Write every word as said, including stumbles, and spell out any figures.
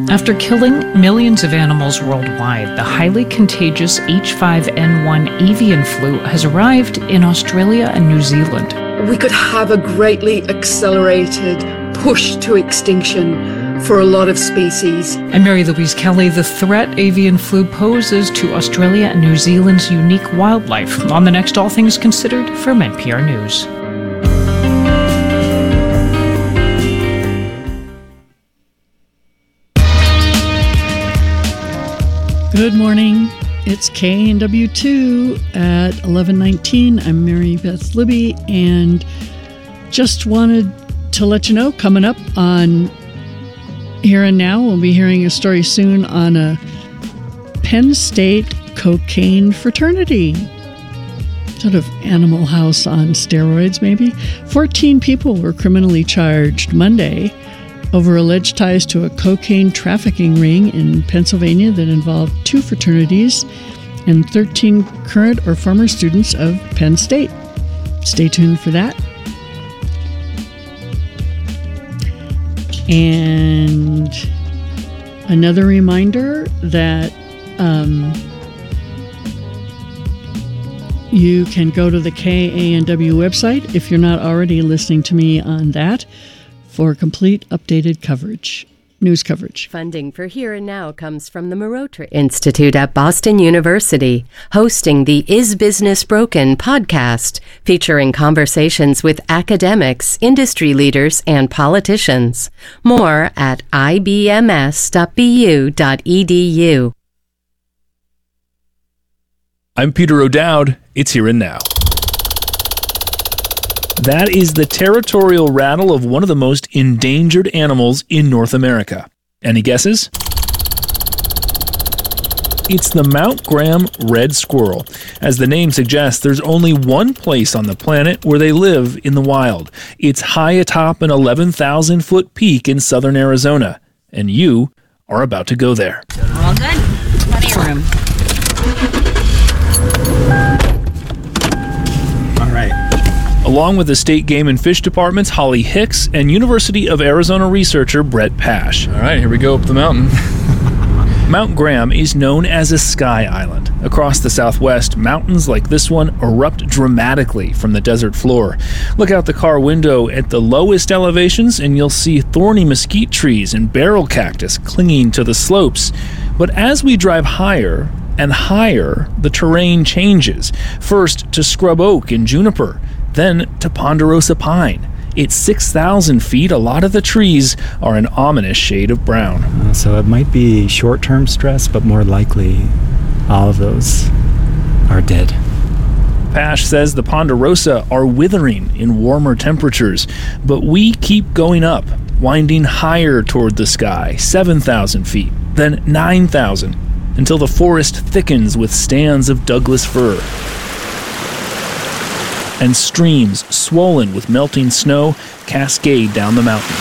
After killing millions of animals worldwide, the highly contagious H five N one avian flu has arrived in Australia and New Zealand. We could have a greatly accelerated push to extinction for a lot of species. I'm Mary Louise Kelly. The threat avian flu poses to Australia and New Zealand's unique wildlife on the next All Things Considered from N P R News. Good morning. It's K N W two at eleven nineteen. I'm Mary Beth Libby, and just wanted to let you know, coming up on Here and Now, we'll be hearing a story soon on a Penn State cocaine fraternity. Sort of Animal House on steroids, maybe. fourteen people were criminally charged Monday over alleged ties to a cocaine trafficking ring in Pennsylvania that involved two fraternities and thirteen current or former students of Penn State. Stay tuned for that. And another reminder that um, you can go to the K A N W website if you're not already listening to me on that, for complete updated coverage, news coverage. Funding for Here and Now comes from the Marotra Institute at Boston University, hosting the Is Business Broken podcast, featuring conversations with academics, industry leaders, and politicians. More at I B M S dot B U dot E D U. I'm Peter O'Dowd. It's Here and Now. That is the territorial rattle of one of the most endangered animals in North America. Any guesses? It's the Mount Graham red squirrel. As the name suggests, there's only one place on the planet where they live in the wild. It's high atop an eleven thousand foot peak in southern Arizona, and you are about to go there. We're all good? Plenty of room. All right. Along with the State Game and Fish Department's Holly Hicks and University of Arizona researcher Brett Pash. All right, here we go up the mountain. Mount Graham is known as a sky island. Across the southwest, mountains like this one erupt dramatically from the desert floor. Look out the car window at the lowest elevations and you'll see thorny mesquite trees and barrel cactus clinging to the slopes. But as we drive higher and higher, the terrain changes. First to scrub oak and juniper, then to ponderosa pine. It's six thousand feet. A lot of the trees are an ominous shade of brown. Uh, so it might be short-term stress, but more likely all of those are dead. Pash says the ponderosa are withering in warmer temperatures, but we keep going up, winding higher toward the sky, seven thousand feet, then nine thousand, until the forest thickens with stands of Douglas fir. And streams swollen with melting snow cascade down the mountain.